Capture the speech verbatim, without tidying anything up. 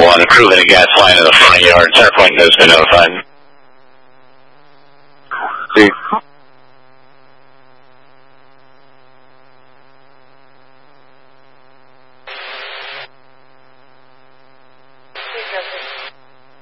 one, crew in a gas line in the front yard. Center point has been notified. See.